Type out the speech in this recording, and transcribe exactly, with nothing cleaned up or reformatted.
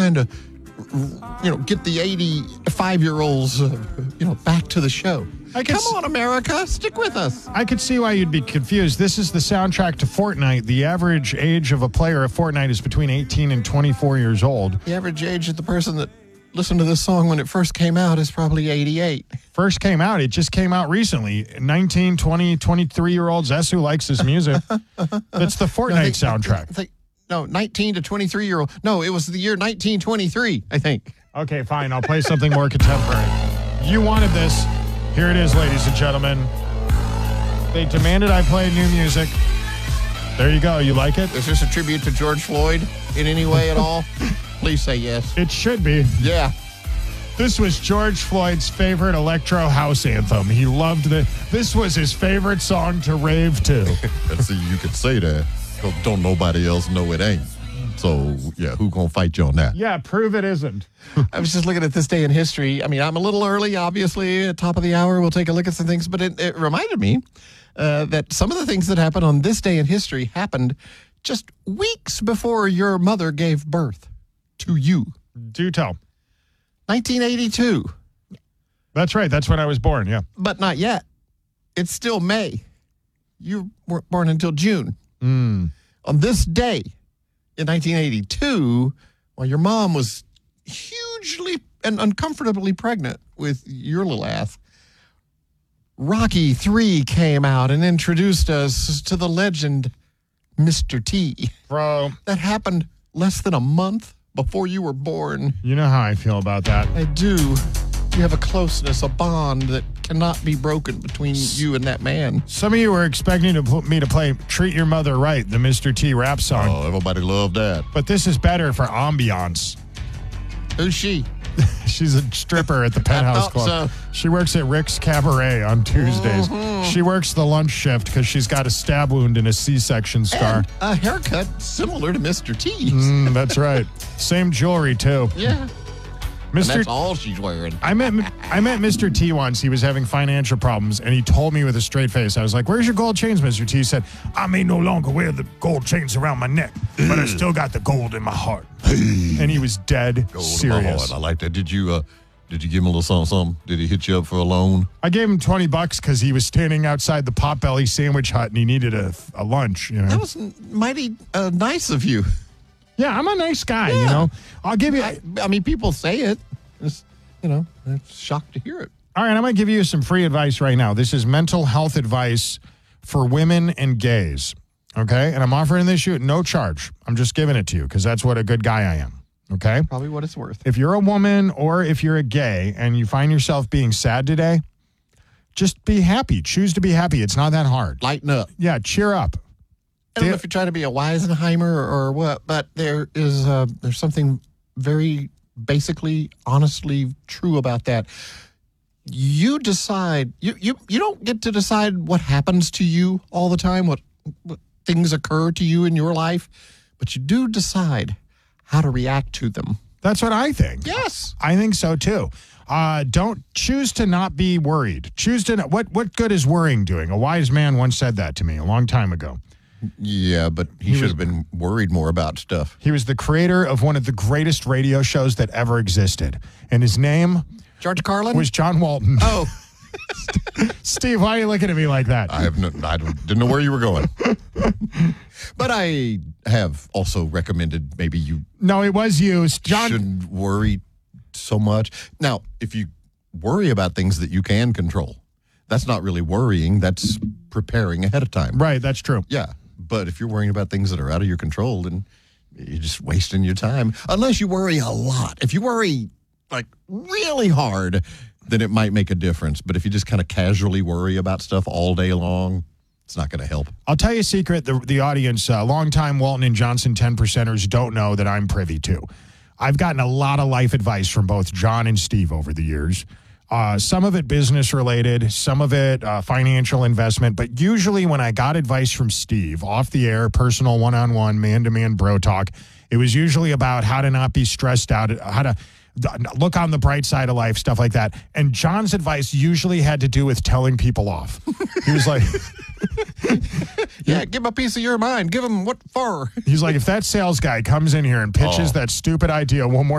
trying to, you know, get the eighty-five-year-olds, uh, you know, back to the show. I Come s- on, America, stick with us. I could see why you'd be confused. This is the soundtrack to Fortnite. The average age of a player at Fortnite is between eighteen and twenty-four years old. The average age of the person that listened to this song when it first came out is probably eighty-eight. First came out. It just came out recently. nineteen, twenty, twenty-three-year-olds. That's who likes this music. That's the Fortnite No, they- soundtrack. they- no, nineteen to twenty-three-year-old. No, it was the year nineteen twenty-three, I think. Okay, fine. I'll play something more contemporary. You wanted this. Here it is, ladies and gentlemen. They demanded I play new music. There you go. You like it? Is this a tribute to George Floyd in any way at all? Please say yes. It should be. Yeah. This was George Floyd's favorite electro house anthem. He loved it. This was his favorite song to rave to. See, you could say that. 'Cause don't nobody else know it ain't. So, yeah, who gonna fight you on that? Yeah, prove it isn't. I was just looking at this day in history. I mean, I'm a little early, obviously. At top of the hour, we'll take a look at some things. But it, it reminded me uh, that some of the things that happened on this day in history happened just weeks before your mother gave birth to you. Do tell. nineteen eighty-two. That's right. That's when I was born, yeah. But not yet. It's still May. You weren't born until June. Mm. On this day in nineteen eighty-two, while your mom was hugely and uncomfortably pregnant with your little ass, Rocky three came out and introduced us to the legend, Mister T. Bro, That happened less than a month before you were born. you know how I feel about that. I do. You have a closeness, a bond that cannot be broken between you and that man. Some of you were expecting to put me to play Treat Your Mother Right, the Mister T rap song. Oh, everybody loved that. But this is better for ambiance. Who's she? She's a stripper at the Penthouse thought Club. so. She works at Rick's Cabaret on Tuesdays. She works the lunch shift because she's got a stab wound and a C-section scar. And a haircut similar to Mister T's. Mm, that's right. Same jewelry, too. Yeah. And Mister that's all she's wearing. I met I met Mister T once. He was having financial problems, and he told me with a straight face. I was like, "Where's your gold chains, Mister T?" He said, "I may no longer wear the gold chains around my neck, but I still got the gold in my heart." And he was dead Gold in my serious. heart. I like that. Did you uh did you give him a little something, something? Did he hit you up for a loan? I gave him twenty bucks because he was standing outside the Potbelly Sandwich Hut, and he needed a, a lunch. You know, That was mighty uh, nice of you. yeah, I'm a nice guy. You Yeah. know, I'll give you. I, I mean, people say it. It's, you know, I'm shocked to hear it. All right, I'm going to give you some free advice right now. This is mental health advice for women and gays, okay? And I'm offering this you at no charge. I'm just giving it to you because that's what a good guy I am, okay? Probably what it's worth. If you're a woman or if you're a gay and you find yourself being sad today, just be happy. Choose to be happy. It's not that hard. Lighten up. Yeah, cheer up. I don't know if you're trying to be a Weisenheimer or, or what, but there is uh, there's something very basically, honestly true about that. You decide. You you you don't get to decide what happens to you all the time. What, what things occur to you in your life, but you do decide how to react to them. That's what I think. Yes. I think so too. Uh, don't choose to not be worried. Choose to not, what what good is worrying doing? A wise man once said that to me a long time ago. Yeah, but he, He should was- have been worried more about stuff. He was the creator of one of the greatest radio shows that ever existed. And his name George Carlin was John Walton. Oh, Steve, why are you looking at me like that? I have no, I don't, didn't know where you were going. but I Have also recommended maybe you no, it was you. John. shouldn't worry so much. Now, if you worry about things that you can control, that's not really worrying. That's preparing ahead of time. Right, that's true. Yeah. But if you're worrying about things that are out of your control, then you're just wasting your time. Unless you worry a lot. If you worry like really hard, then it might make a difference. But if you just kind of casually worry about stuff all day long, it's not going to help. I'll tell you a secret the, the audience, uh, longtime Walton and Johnson ten percenters don't know that I'm privy to. I've gotten a lot of life advice from both John and Steve over the years. Uh, some of it business related, some of it uh, financial investment. But usually when I got advice from Steve, off the air, personal, one-on-one, man-to-man bro talk, it was usually about how to not be stressed out, how to look on the bright side of life, stuff like that. And John's advice usually had to do with telling people off. He was like... yeah, give him a piece of your mind. Give him what for. He's like, if that sales guy comes in here and pitches Oh. that stupid idea one more